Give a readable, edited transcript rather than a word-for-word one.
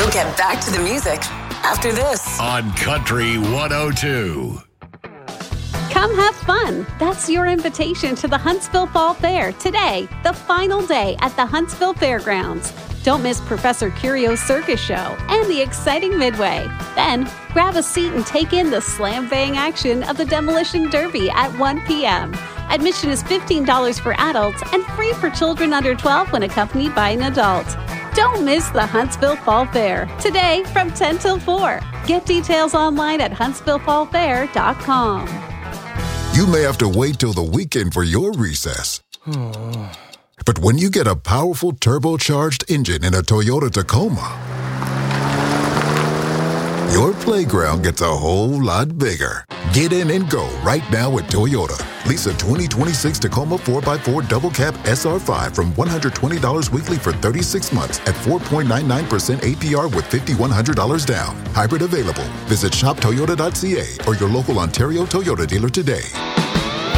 We'll get back to the music after this on Country 102. Come have fun. That's your invitation to the Huntsville Fall Fair today, the final day at the Huntsville Fairgrounds. Don't miss Professor Curio's Circus Show and the exciting Midway. Then, grab a seat and take in the slam-bang action of the Demolition Derby at 1 p.m. Admission is $15 for adults and free for children under 12 when accompanied by an adult. Don't miss the Huntsville Fall Fair today from 10 till 4. Get details online at huntsvillefallfair.com. You may have to wait till the weekend for your recess. But when you get a powerful turbocharged engine in a Toyota Tacoma, your playground gets a whole lot bigger. Get in and go right now at Toyota. Lease a 2026 Tacoma 4x4 Double Cab SR5 from $120 weekly for 36 months at 4.99% APR with $5,100 down. Hybrid available. Visit shoptoyota.ca or your local Ontario Toyota dealer today.